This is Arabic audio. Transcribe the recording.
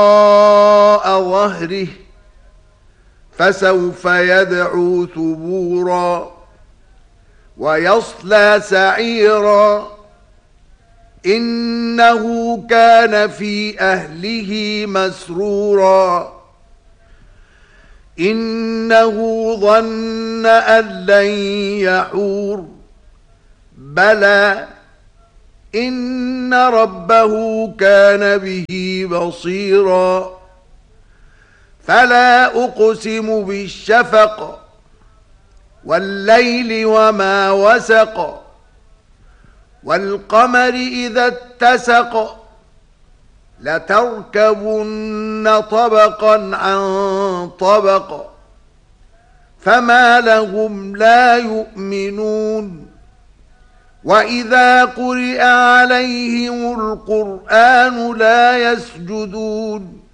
ظهره فسوف يدعو ثبورا ويصلى سعيرا إنه كان في أهله مسرورا إنه ظن أن لن يحور بلى إن ربه كان به بصيرا فلا أقسم بالشفق والليل وما وسق والقمر إذا اتسق لتركبن طبقا عن طبق فما لهم لا يؤمنون وإذا قرئ عليهم القرآن لا يسجدون